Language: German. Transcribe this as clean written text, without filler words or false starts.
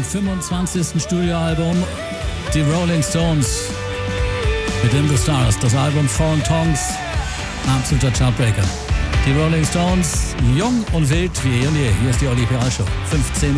25. Studioalbum, die Rolling Stones mit In the Stars, das Album Foreign Tongues, absoluter Chartbreaker. Die Rolling Stones, jung und wild wie eh und je. Hier ist die Olli P. Show. 15